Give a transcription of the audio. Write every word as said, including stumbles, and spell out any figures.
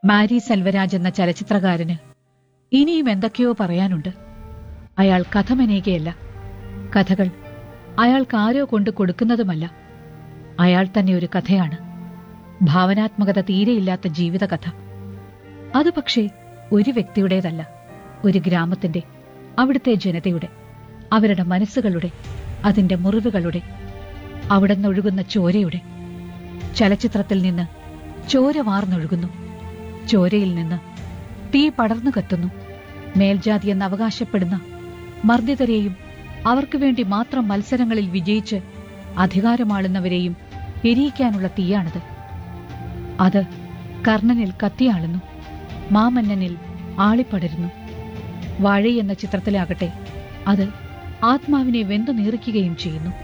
മാരി സെൽവരാജ് എന്ന ചലച്ചിത്രകാരന് ഇനിയും എന്തൊക്കെയോ പറയാനുണ്ട്. അയാൾ കഥ മെനയുകയല്ല, കഥകൾ അയാൾക്ക് ആരോ കൊണ്ട് കൊടുക്കുന്നതുമല്ല. അയാൾ തന്നെ ഒരു കഥയാണ്. ഭാവനാത്മകത തീരെയില്ലാത്ത ജീവിതകഥ. അത് പക്ഷേ ഒരു വ്യക്തിയുടേതല്ല, ഒരു ഗ്രാമത്തിന്റെ, അവിടുത്തെ ജനതയുടെ, അവരുടെ മനസ്സുകളുടെ, അതിന്റെ മുറിവുകളുടെ, അവിടെ നിന്നൊഴുകുന്ന ചോരയുടെ. ചലച്ചിത്രത്തിൽ നിന്ന് ചോര വാർന്നൊഴുകുന്നു. ചോരയിൽ നിന്ന് തീ പടർന്നു കത്തുന്നു. മേൽജാതി എന്ന് അവകാശപ്പെടുന്ന മർദ്ദിതരെയും അവർക്ക് വേണ്ടി മാത്രം മത്സരങ്ങളിൽ വിജയിച്ച് അധികാരമാളുന്നവരെയും എരിയിക്കാനുള്ള തീയാണത്. അത് കർണനിൽ കത്തിയാളുന്നു, മാമന്നനിൽ ആളിപ്പടരുന്നു. വാഴ എന്ന ചിത്രത്തിലാകട്ടെ അത് ആത്മാവിനെ വെന്തു നീറിക്കുകയും ചെയ്യുന്നു.